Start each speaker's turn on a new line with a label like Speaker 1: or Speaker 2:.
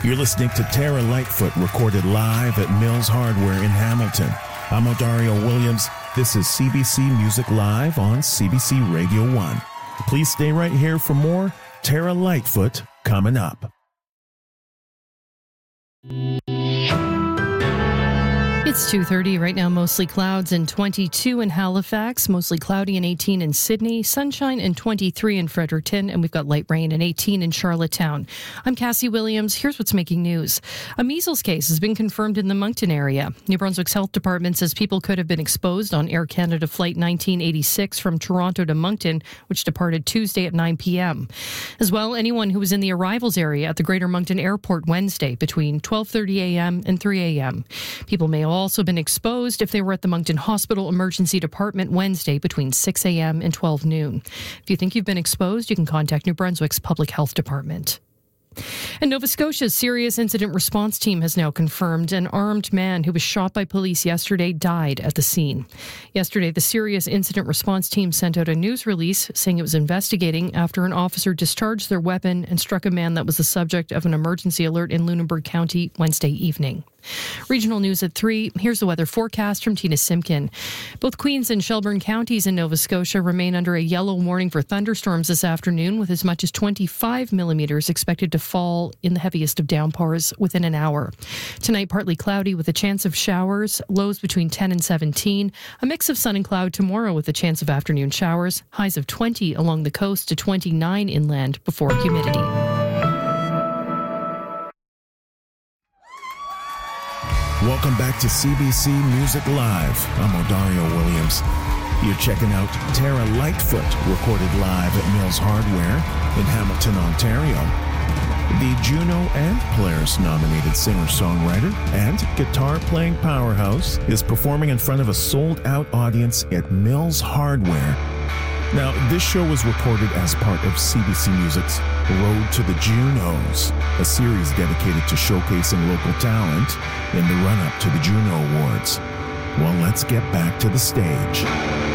Speaker 1: You're listening to Tara Lightfoot, recorded live at Mills Hardware in Hamilton. I'm Odario Williams. This is CBC Music Live on CBC Radio 1. Please stay right here for more Tara Lightfoot coming up.
Speaker 2: It's 2:30 right now, mostly clouds and 22 in Halifax, mostly cloudy and 18 in Sydney, sunshine and 23 in Fredericton, and we've got light rain and 18 in Charlottetown. I'm Cassie Williams. Here's what's making news. A measles case has been confirmed in the Moncton area. New Brunswick's health department says people could have been exposed on Air Canada Flight 1986 from Toronto to Moncton, which departed Tuesday at 9 p.m. As well, anyone who was in the arrivals area at the Greater Moncton Airport Wednesday between 12:30 a.m. and 3 a.m. People may also been exposed if they were at the Moncton Hospital Emergency Department Wednesday between 6 a.m. and 12 noon. If you think you've been exposed, you can contact New Brunswick's Public Health Department. And Nova Scotia's Serious Incident Response Team has now confirmed an armed man who was shot by police yesterday died at the scene. Yesterday, the Serious Incident Response Team sent out a news release saying it was investigating after an officer discharged their weapon and struck a man that was the subject of an emergency alert in Lunenburg County Wednesday evening. Regional news at 3. Here's the weather forecast from Tina Simkin. Both Queens and Shelburne counties in Nova Scotia remain under a yellow warning for thunderstorms this afternoon, with as much as 25 millimeters expected to fall in the heaviest of downpours within an hour. Tonight, partly cloudy with a chance of showers, lows between 10 and 17. A mix of sun and cloud tomorrow with a chance of afternoon showers, highs of 20 along the coast to 29 inland before humidity.
Speaker 1: Welcome back to CBC Music Live. I'm Odario Williams. You're checking out Tara Lightfoot, recorded live at Mills Hardware in Hamilton, Ontario. The Juno and Polaris-nominated singer-songwriter and guitar-playing powerhouse is performing in front of a sold-out audience at Mills Hardware. Now, this show was recorded as part of CBC Music's Road to the Junos, a series dedicated to showcasing local talent in the run-up to the Juno Awards. Well, let's get back to the stage.